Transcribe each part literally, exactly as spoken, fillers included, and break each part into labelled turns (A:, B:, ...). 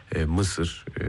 A: e, Mısır. E,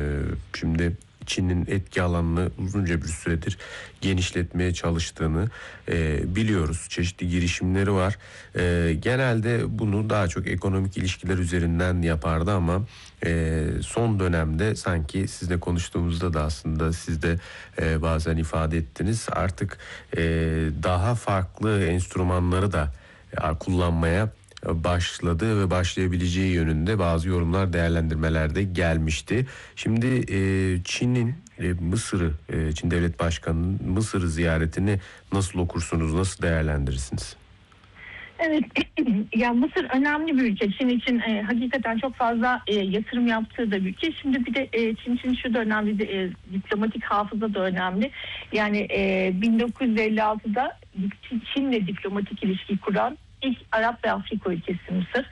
A: şimdi Çin'in etki alanını uzunca bir süredir genişletmeye çalıştığını e, biliyoruz. Çeşitli girişimleri var. E, genelde bunu daha çok ekonomik ilişkiler üzerinden yapardı ama e, son dönemde sanki sizle konuştuğumuzda da aslında siz de e, bazen ifade ettiniz. Artık e, daha farklı enstrümanları da e, kullanmaya başladı ve başlayabileceği yönünde bazı yorumlar, değerlendirmeler de gelmişti. Şimdi e, Çin'in e, Mısır'ı, e, Çin Devlet Başkanı'nın Mısır'ı ziyaretini nasıl okursunuz, nasıl değerlendirirsiniz?
B: Evet, ya Mısır önemli bir ülke. Çin için e, hakikaten çok fazla e, yatırım yaptığı da bir ülke. Şimdi bir de e, Çin için şu da önemli, e, diplomatik hafıza da önemli. Yani e, bin dokuz yüz elli altıda Çin'le diplomatik ilişki kuran ilk Arap ve Afrika ülkesi Mısır.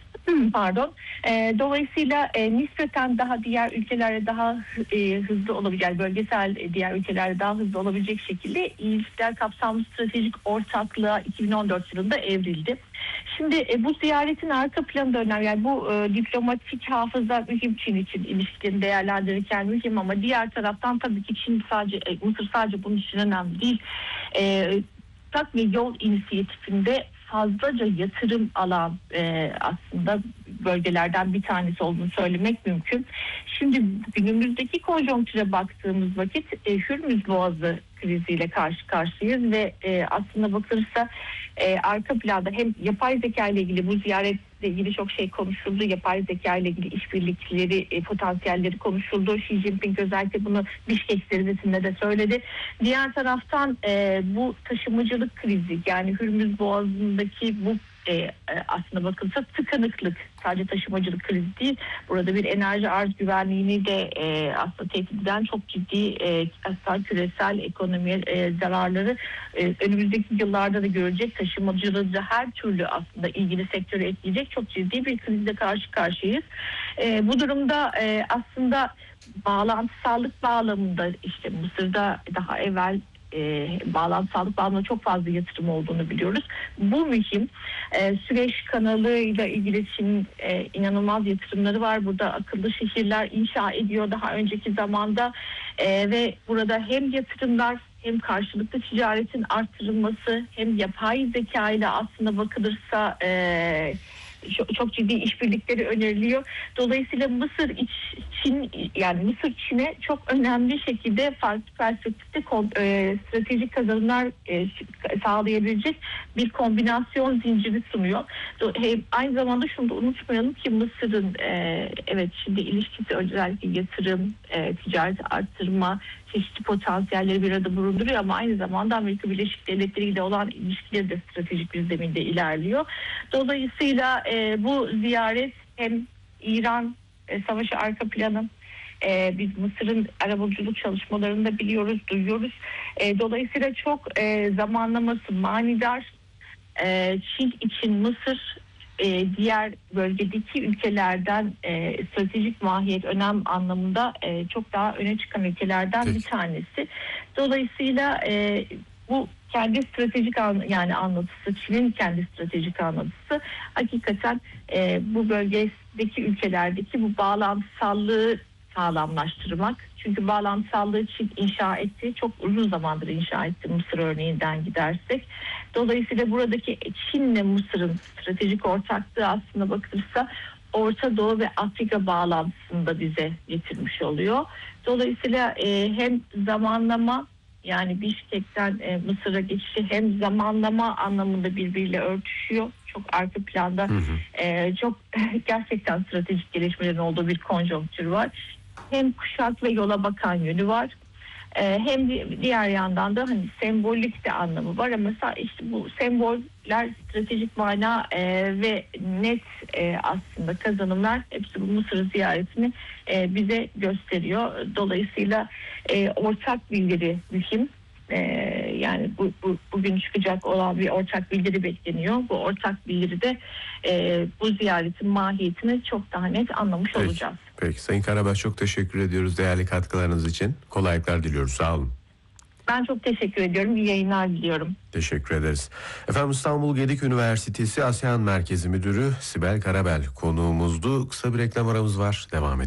B: Pardon. E, dolayısıyla e, nispeten daha diğer ülkelere daha e, hızlı olabilecek, yani bölgesel e, diğer ülkelere daha hızlı olabilecek şekilde ilişkiler kapsamlı stratejik ortaklığa iki bin on dört yılında evrildi. Şimdi e, bu ziyaretin arka planı da önemli. Yani bu e, diplomatik hafıza mühim Çin için, ilişkilerini değerlendirirken mühim, ama diğer taraftan tabii ki Çin sadece, e, Mısır sadece bunun için önemli değil. E, Tak ve Yol inisiyatifinde fazlaca yatırım alan e, aslında bölgelerden bir tanesi olduğunu söylemek mümkün. Şimdi günümüzdeki konjonktüre baktığımız vakit e, Hürmüz Boğazı kriziyle karşı karşıyayız ve e, aslında bakılırsa e, arka planda hem yapay zeka ile ilgili, bu ziyaretle ilgili çok şey konuşuldu. Yapay zeka ile ilgili işbirlikleri, e, potansiyelleri konuşuldu. Xi Jinping özellikle bunu Bişkek zirvesinde de söyledi. Diğer taraftan e, bu taşımacılık krizi, yani Hürmüz Boğazı'ndaki bu e, aslında bakılsa tıkanıklık, sadece taşımacılık krizi değil. Burada bir enerji arz güvenliğini de e, aslında tehdit eden çok ciddi e, aslında küresel ekonomiye e, zararları e, önümüzdeki yıllarda da görecek. Taşımacılığı da her türlü aslında ilgili sektörü etkileyecek çok ciddi bir krizle karşı karşıyayız. E, bu durumda e, aslında bağlantısallık bağlamında işte Mısır'da daha evvel E, bağlantısallık bağlamında çok fazla yatırım olduğunu biliyoruz. Bu mühim. E, Süveyş kanalıyla ilgili Çin e, inanılmaz yatırımları var. Burada akıllı şehirler inşa ediyor daha önceki zamanda e, ve burada hem yatırımlar, hem karşılıklı ticaretin artırılması, hem yapay zeka ile aslında bakılırsa e, çok, çok ciddi işbirlikleri öneriliyor. Dolayısıyla Mısır iç, Çin, yani Mısır Çin'e çok önemli şekilde farklı perspektifte e, stratejik kazanımlar e, sağlayabilecek bir kombinasyon zinciri sunuyor. Hem aynı zamanda şunu da unutmayalım ki Mısır'ın e, evet şimdi ilişkisi özellikle yatırım, e, ticareti arttırma, çeşitli potansiyelleri bir arada bulunduruyor, ama aynı zamanda Amerika Birleşik Devletleri ile olan ilişkileri de stratejik bir zeminde ilerliyor. Dolayısıyla e, bu ziyaret hem İran e, savaşı arka planı, e, biz Mısır'ın arabuluculuk çalışmalarını da biliyoruz, duyuyoruz. E, dolayısıyla çok e, zamanlaması manidar. E, Çin için Mısır e, diğer bölgedeki ülkelerden e, stratejik mahiyet, önem anlamında e, çok daha öne çıkan ülkelerden Peki. bir tanesi. Dolayısıyla e, bu kendi stratejik an, yani anlatısı, Çin'in kendi stratejik anlatısı hakikaten e, bu bölgedeki ülkelerdeki bu bağlantısallığı sağlamlaştırmak. Çünkü bağlantısallığı Çin inşa etti. Çok uzun zamandır inşa etti, Mısır örneğinden gidersek. Dolayısıyla buradaki Çin'le Mısır'ın stratejik ortaklığı aslında bakılırsa Orta Doğu ve Afrika bağlantısını da bize getirmiş oluyor. Dolayısıyla e, hem zamanlama, yani Bişkek'ten e, Mısır'a geçişi hem zamanlama anlamında birbiriyle örtüşüyor. Çok arka planda hı hı. E, çok gerçekten stratejik gelişmelerin olduğu bir konjonktür var. Hem kuşak ve yola bakan yönü var. Ee, hem diğer yandan da hani sembolik de anlamı var, ama işte bu semboller, stratejik mana e, ve net e, aslında kazanımlar hepsi bu Mısır ziyaretini e, bize gösteriyor. Dolayısıyla e, ortak bildiri mühim. Ee, yani bu, bu bugün çıkacak olan bir ortak bildiri bekleniyor. Bu ortak bildiride e, bu ziyaretin mahiyetini çok daha net anlamış
A: Peki.
B: olacağız.
A: Peki Sayın Karabaş, çok teşekkür ediyoruz değerli katkılarınız için. Kolaylıklar diliyoruz. Sağ olun.
B: Ben çok teşekkür ediyorum. İyi yayınlar diliyorum.
A: Teşekkür ederiz. Efendim, İstanbul Gedik Üniversitesi ASEAN Merkezi Müdürü Sibel Karabel konuğumuzdu. Kısa bir reklam aramız var. Devam edelim.